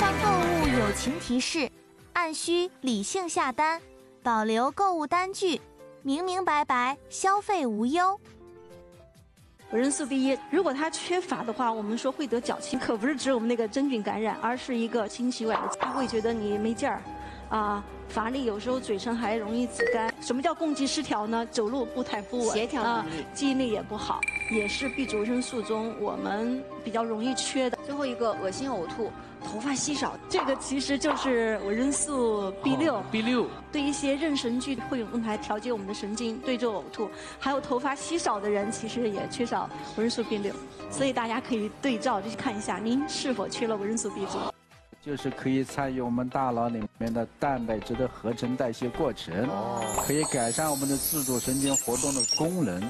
方购物友情提示：按需理性下单，保留购物单据，明明白白，消费无忧。 维生素 B1，如果它缺乏的话，我们说会得脚气，可不是指我们那个真菌感染，而是一个清奇怪的，它会觉得你没劲儿，乏力，有时候嘴唇还容易紫干。什么叫共济失调呢？走路不太不稳， 协调能力， 记忆力也不好，也是 B 族维生素中我们比较容易缺的。 最后一个恶心呕吐，头发稀少， 这个其实就是维生素 B6。 B6 对一些妊娠剧会用来调节我们的神经，对症呕吐。还有头发稀少的人，其实也缺少维生素 B6，所以大家可以对照去看一下，您是否缺了维生素 B 族。 就是可以参与我们大脑里面的蛋白质的合成代谢过程，可以改善我们的自主神经活动的功能。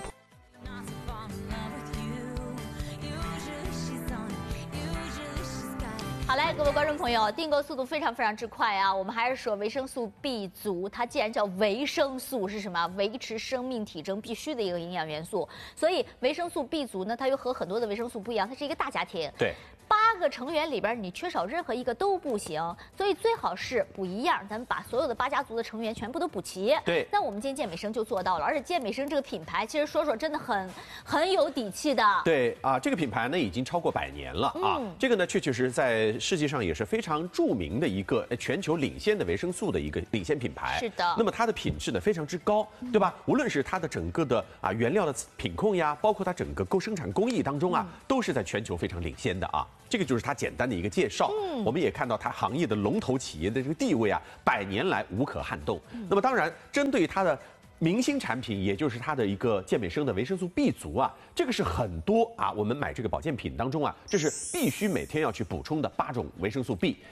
好嘞，各位观众朋友，订购速度非常之快啊！我们还是说维生素 B 族，它既然叫维生素，是什么？维持生命体征必须的一个营养元素。所以维生素 B 族呢，它又和很多的维生素不一样，它是一个大家庭。 对。 8个成员里边，你缺少任何一个都不行，所以最好是补一样，咱们把所有的8家族的成员全部都补齐。 对， 那我们今天健美生就做到了，而且健美生这个品牌，其实说真的很有底气的。 对啊，这个品牌呢已经超过100年了啊，这个呢确实在世界上也是非常著名的一个全球领先的维生素的一个领先品牌。 是的。 那么它的品质呢非常之高，对吧？无论是它的整个的原料的品控呀，包括它整个生产工艺当中都是在全球非常领先的啊。这个就是它简单的一个介绍。我们也看到它行业的龙头企业的这个地位100年来无可撼动。那么当然，针对它的明星产品，也就是它的一个健美生的维生素 B 族这个是很多我们买这个保健品当中这是必须每天要去补充的8种维生素 B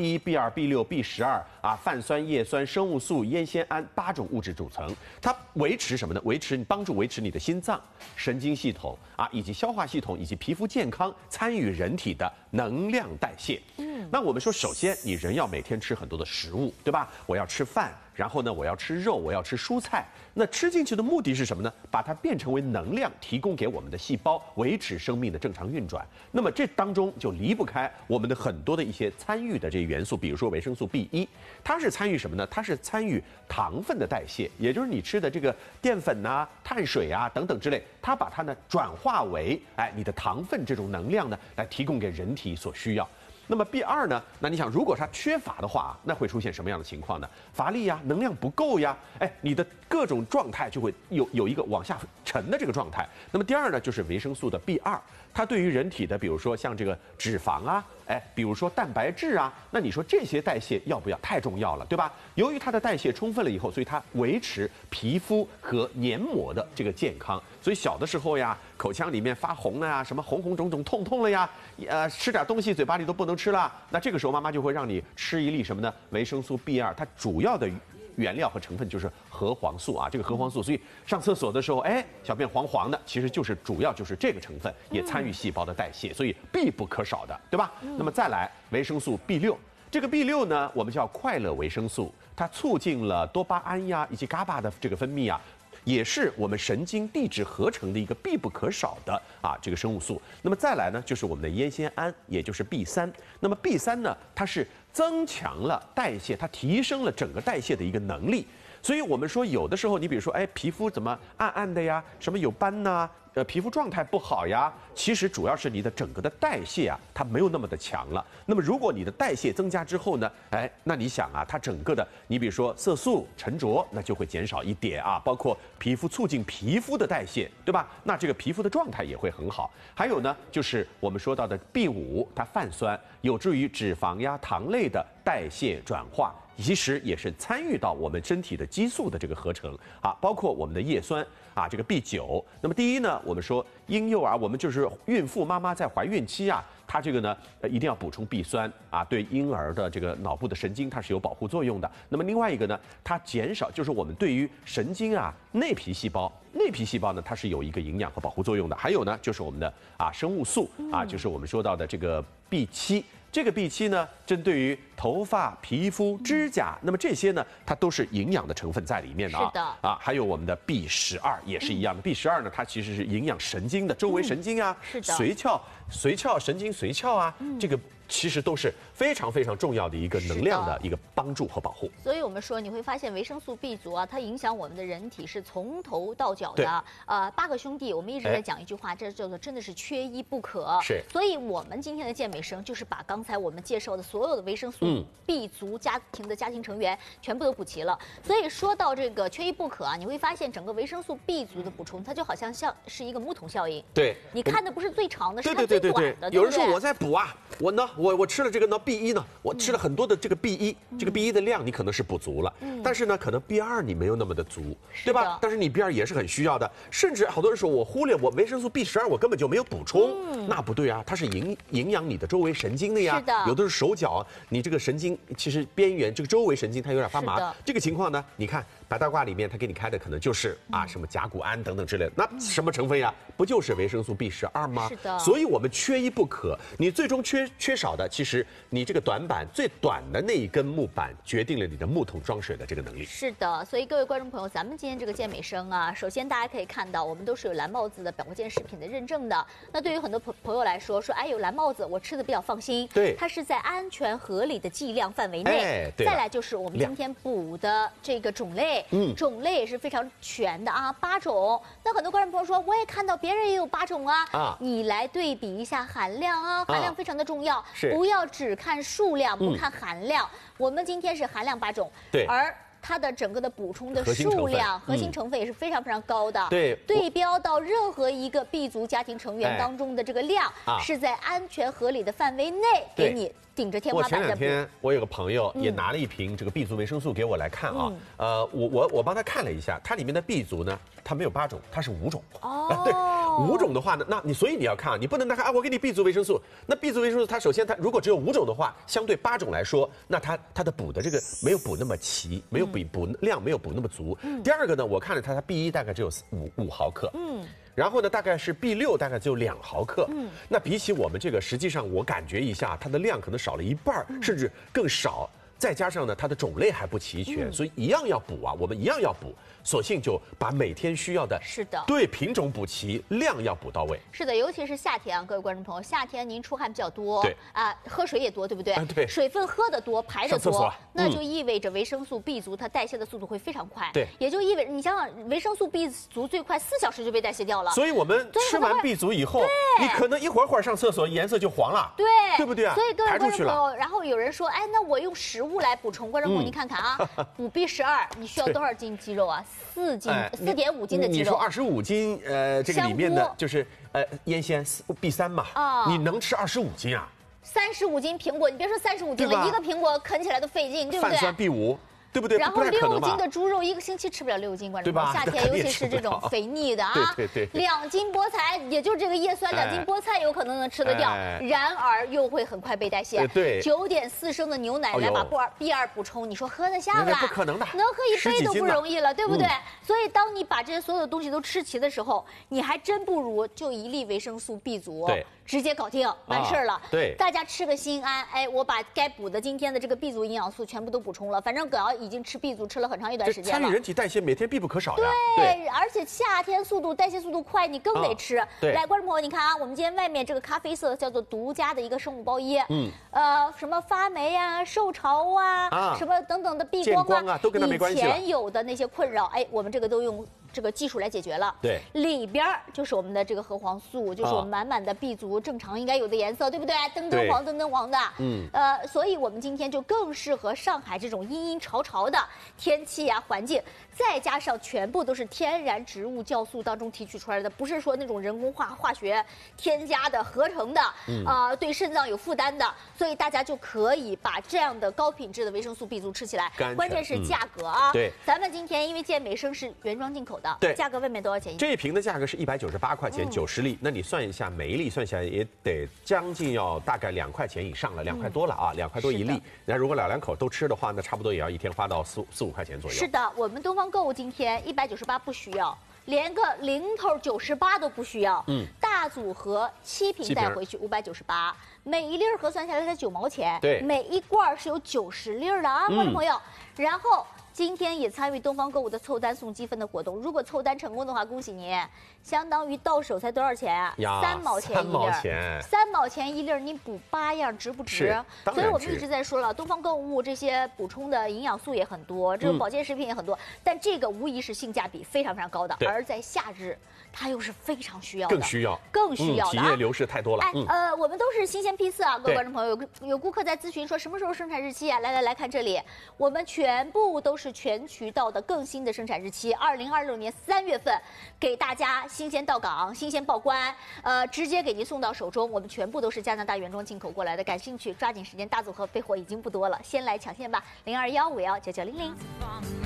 B1、B2、B6、B12泛酸、叶酸、生物素、烟酰胺8种物质组成。它维持什么呢？帮助维持你的心脏、神经系统以及消化系统以及皮肤健康，参与人体的能量代谢。那我们说，首先你人要每天吃很多的食物，对吧？我要吃饭。然后呢，我要吃肉，我要吃蔬菜。那吃进去的目的是什么呢？把它变成为能量，提供给我们的细胞，维持生命的正常运转。那么这当中就离不开我们的很多的一些参与的这些元素，比如说维生素 B1，它是参与什么呢？它是参与糖分的代谢，也就是你吃的这个淀粉碳水等等之类，它把它呢转化为你的糖分这种能量呢，来提供给人体所需要。那么 B2呢？那你想，如果它缺乏的话，那会出现什么样的情况呢？乏力能量不够你的各种状态就会有一个往下沉的这个状态。那么第二呢，就是维生素的 B2，它对于人体的，比如说像这个脂肪比如说蛋白质那你说这些代谢要不要？太重要了，对吧？由于它的代谢充分了以后，所以它维持皮肤和黏膜的这个健康。所以小的时候口腔里面发红了什么红红肿肿痛痛了吃点东西嘴巴里都不能吃了，那这个时候妈妈就会让你吃一粒什么呢？维生素 B2，它主要的原料和成分就是核黄素这个核黄素，所以上厕所的时候小便黄黄的，其实主要就是这个成分也参与细胞的代谢，所以必不可少的，对吧？那么再来维生素 B6，这个 B6呢我们叫快乐维生素，它促进了多巴胺以及GABA的这个分泌也是我们神经递质合成的一个必不可少的这个生物素。那么再来呢，就是我们的烟酰胺，也就是 B3。那么 B3呢，它是增强了代谢，它提升了整个代谢的一个能力。所以我们说，有的时候你比如说，皮肤怎么暗暗的什么有斑皮肤状态不好其实主要是你的整个的代谢它没有那么的强了。那么如果你的代谢增加之后呢，那你想它整个的，你比如说色素沉着，那就会减少一点包括皮肤促进皮肤的代谢，对吧？那这个皮肤的状态也会很好。还有呢，就是我们说到的 B5，它泛酸，有助于脂肪糖类的代谢转化。其实也是参与到我们身体的激素的这个合成包括我们的叶酸这个 B9。那么第一呢，我们说婴幼儿，我们就是孕妇妈妈在怀孕期它这个呢一定要补充 B 酸对婴儿的这个脑部的神经它是有保护作用的。那么另外一个呢，它减少就是我们对于神经内皮细胞呢它是有一个营养和保护作用的。还有呢就是我们的生物素就是我们说到的这个 B7。这个 B7呢，针对于头发、皮肤、指甲，那么这些呢，它都是营养的成分在里面的啊。 是的啊，还有我们的 B12也是一样的，B12呢，它其实是营养神经的周围神经啊， 是的髓鞘神经髓鞘啊，这个其实都是非常非常重要的一个能量的一个帮助和保护。 所以我们说，你会发现维生素 B 族啊，它影响我们的人体是从头到脚的。8个兄弟，我们一直在讲一句话，这叫做真的是缺一不可。 是。 所以我们今天的健美生就是把刚才我们介绍的所有的维生素 B 族家庭成员全部都补齐了。所以说到这个缺一不可啊，你会发现整个维生素 B 族的补充，它就好像是一个木桶效应。 对。 你看的不是最长的，是它最短的。 有人说我在补啊，我吃了这个呢 B1呢，我吃了很多的这个 B1，这个 B1的量你可能是补足了，但是呢，可能 B2你没有那么的足，对吧？但是你 B2也是很需要的，甚至好多人说我忽略我维生素 B12，我根本就没有补充，那不对啊，它是营养你的周围神经的呀。 是的， 有的是手脚，你这个神经其实边缘这个周围神经它有点发麻，这个情况呢，你看白大褂里面它给你开的可能就是什么甲钴胺等等之类的，那什么成分呀？不就是维生素 B12吗？ 是的， 所以我们缺一不可，你最终缺少的，其实你这个短板最短的那一根木板，决定了你的木桶装水的这个能力。 是的，所以各位观众朋友，咱们今天这个健美生啊，首先大家可以看到，我们都是有蓝帽子的保健食品的认证的。那对于很多朋友来说，哎，有蓝帽子，我吃的比较放心。 对， 它是在安全合理的剂量范围内。再来就是我们今天补的这个种类，种类也是非常全的啊，8种。那很多观众朋友说，我也看到别人也有8种啊，你来对比一下含量啊，含量非常的重要，不要只看数量，不看含量。我们今天是含量8种， 对， 而它的整个的补充的数量、核心成分也是非常非常高的。 对， 对标到任何一个 B 族家庭成员当中的这个量，是在安全合理的范围内给你顶着天花板的。 我前2天我有个朋友也拿了一瓶这个 B 族维生素给我来看啊，我帮他看了一下，它里面的 B 族呢，它没有8种，它是5种。对，5种的话呢，所以你要看啊，你不能拿看啊，我给你 B 族维生素，那 B 族维生素它首先它如果只有5种的话，相对8种来说，那它的补的这个没有补那么齐，没有补量没有补那么足。第二个呢，我看了它 B1 大概只有5毫克。然后呢，大概是 B6大概只有2毫克。那比起我们这个，实际上我感觉一下，它的量可能少了一半，甚至更少。再加上呢，它的种类还不齐全，所以一样要补啊，我们一样要补，索性就把每天需要的， 是的， 对品种补齐，量要补到位。 是的，尤其是夏天啊，各位观众朋友，夏天您出汗比较多， 对啊，喝水也多，对不对？ 对， 水分喝得多，排得多， 上厕所， 那就意味着维生素 B 族它代谢的速度会非常快， 对， 也就意味着你想想，维生素 B 族最快4小时就被代谢掉了。 所以我们吃完 B 族以后，你可能一会儿上厕所颜色就黄了， 对不对啊？ 所以各位观众朋友， 然后有人说，哎，那我用食物来补充，观众朋友你看看啊，补 B12你需要多少斤肌肉啊？4.5斤的肌肉。 你说25斤，这个里面的就是烟酰 B3 嘛，你能吃25斤啊 ？35斤苹果，你别说35斤了，一个苹果啃起来都费劲，对不对？ 泛酸 B5。对不对？ 然后6斤的猪肉1个星期吃不了6斤，观众朋友，夏天尤其是这种肥腻的啊， 对 ，2斤菠菜，也就是这个叶酸2斤菠菜有可能能吃得掉，然而又会很快被代谢。 对 ，9.4升的牛奶来把B2补充，你说喝得下不啦？ 不可能的， 能喝1杯都不容易了，对不对？所以当你把这些所有的东西都吃齐的时候，你还真不如就1粒维生素 B 族，直接搞定完事儿了。 对， 大家吃个心安，哎，我把该补的今天的这个 B 族营养素全部都补充了，反正只要已经吃 B 族吃了很长一段时间了， 参与人体代谢每天必不可少的。 对，而且夏天代谢速度快，你更得吃。来，观众朋友，你看啊，我们今天外面这个咖啡色叫做独家的一个生物包衣，什么发霉啊、受潮啊，什么等等的避光啊， 都跟它没关系了。 以前有的那些困扰，哎，我们这个都用这个技术来解决了。 对， 里边就是我们的这个核黄素，就是我们满满的 B 族正常应该有的颜色，对不对？灯黄的。所以我们今天就更适合上海这种阴阴潮潮的天气啊环境，再加上全部都是天然植物酵素当中提取出来的，不是说那种人工化学添加的合成的，对肾脏有负担的，所以大家就可以把这样的高品质的维生素 B 族吃起来。关键是价格啊， 对， 咱们今天因为健美生是原装进口的， 对， 价格外面多少钱？ 这一瓶的价格是198块钱，90粒，那你算一下，每一粒算下来也得将近要大概2块钱以上了，2块多了啊，2块多一粒。那如果2口都吃的话，那差不多也要一天花到4、5块钱左右。 是的，我们东方购物今天198不需要，连个零头98都不需要。大大组合7瓶带回去598，每一粒核算下来才9毛钱， 对， 每一罐是有90粒的啊，观众朋友。然后今天也参与东方购物的凑单送积分的活动，如果凑单成功的话，恭喜您，相当于到手才多少钱啊？3毛钱一粒，3毛钱一粒，你补8样值不值？所以我们一直在说了，东方购物这些补充的营养素也很多，这个保健食品也很多，但这个无疑是性价比非常非常高的，而在夏日。它又是非常需要的， 更需要的体液流失太多了。 我们都是新鲜批次啊，各位观众朋友，有顾客在咨询说什么时候生产日期啊？来看这里，我们全部都是全渠道的更新的生产日期，2026年3月份给大家新鲜到港、新鲜报关，直接给您送到手中。我们全部都是加拿大原装进口过来的，感兴趣抓紧时间，大组合备货已经不多了，先来抢线吧，0215199900。